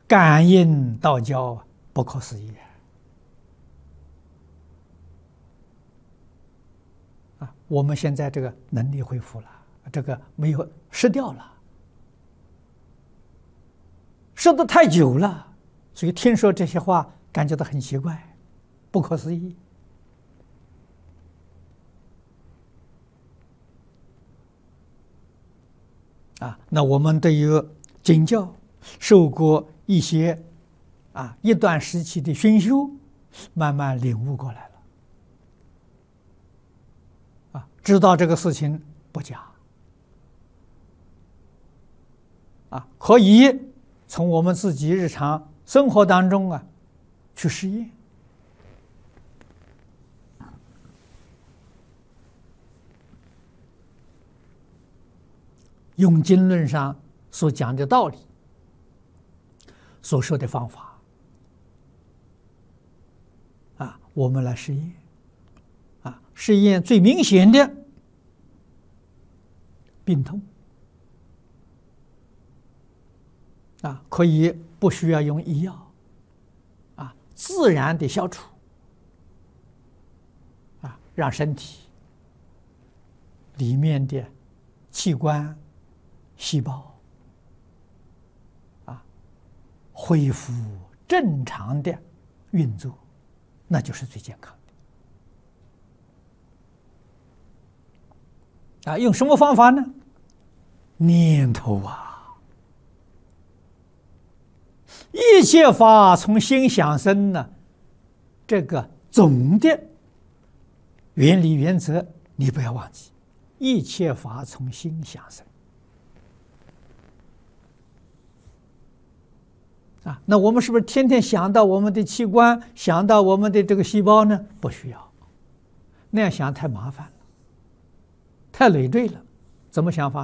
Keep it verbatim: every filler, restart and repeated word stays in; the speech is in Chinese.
感应道交，不可思议啊！我们现在这个能力恢复了，这个没有失掉了，失得太久了，所以听说这些话感觉到很奇怪，不可思议。啊，那我们对于经教受过一些啊一段时期的熏修，慢慢领悟过来了，啊，知道这个事情不假，啊，可以从我们自己日常生活当中啊去实验。用经论上所讲的道理，所说的方法，啊，我们来实验，啊，实验最明显的病痛，啊，可以不需要用医药，啊，自然的消除，啊，让身体里面的器官、细胞啊恢复正常的运作，那就是最健康的啊！用什么方法呢？念头啊，一切法从心想生呢，这个总的原理原则你不要忘记，一切法从心想生。啊，那我们是不是天天想到我们的器官，想到我们的这个细胞呢？不需要，那样想太麻烦了，太累赘了。怎么想法？